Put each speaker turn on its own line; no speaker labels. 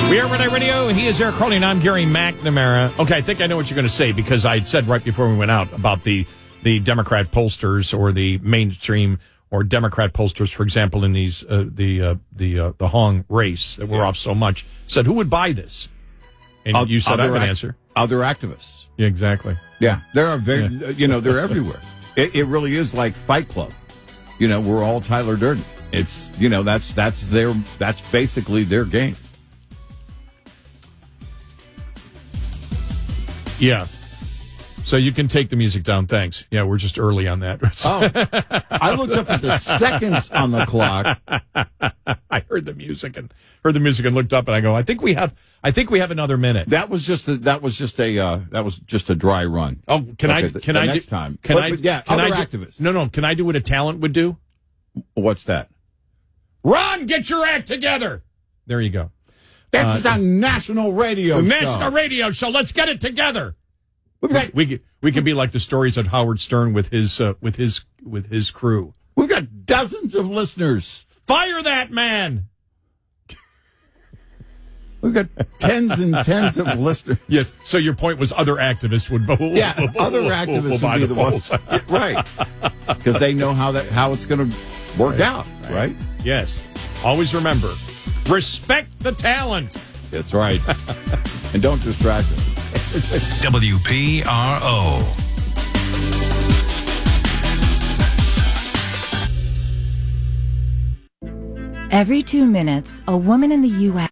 We are Red Eye Radio. He is Eric Crowley, and I'm Gary McNamara. Okay, I think I know what you're going to say, because I said right before we went out about the Democrat pollsters, or the mainstream or Democrat pollsters, for example, in these the Hong race that we're off so much, said who would buy this? And you said I would answer.
Other activists.
Yeah, exactly.
Yeah, there are they're everywhere. It really is like Fight Club. We're all Tyler Durden. It's that's basically their game.
Yeah. So you can take the music down. Thanks. Yeah, we're just early on that.
I looked up at the seconds on the clock.
I heard the music and looked up, and I go, I think we have another minute.
That was just a dry run.
Oh, can I do
activists.
No. Can I do what a talent would do?
What's that?
Ron, get your act together. There you go.
This is a national radio show.
National radio show. Let's get it together. We can be like the stories of Howard Stern with his crew.
We've got dozens of listeners.
Fire that man.
We've got tens and tens of listeners.
Yes. So your point was other activists would
other activists would be the ones, right? Because they know how it's going to work out, right?
Yes. Always remember, respect the talent.
That's right. And don't distract them.
WPRO.
Every 2 minutes, a woman in the U.S.